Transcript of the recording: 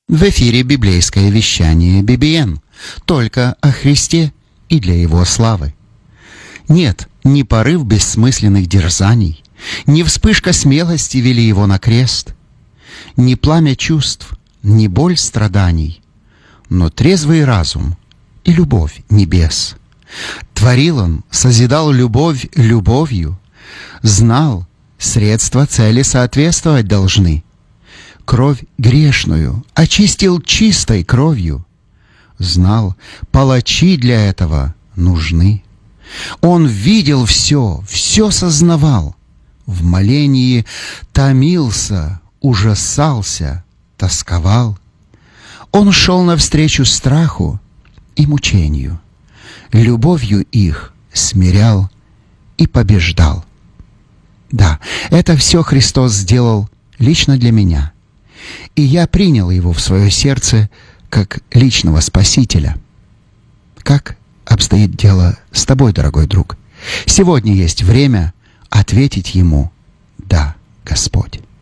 В эфире библейское вещание BBN. Только о Христе и для Его славы. Нет, не порыв бессмысленных дерзаний, не вспышка смелости вели Его на крест, не пламя чувств, не боль страданий, но трезвый разум и любовь небес. Творил Он, созидал любовь любовью, знал, средства цели соответствовать должны. Кровь грешную очистил чистой кровью. Знал, палачи для этого нужны. Он видел все, все сознавал. В молении томился, ужасался, тосковал. Он шел навстречу страху и мучению. Любовью их смирял и побеждал. Да, это все Христос сделал лично для меня. И я принял Его в свое сердце как личного Спасителя. Как обстоит дело с тобой, дорогой друг? Сегодня есть время ответить Ему: «Да, Господь».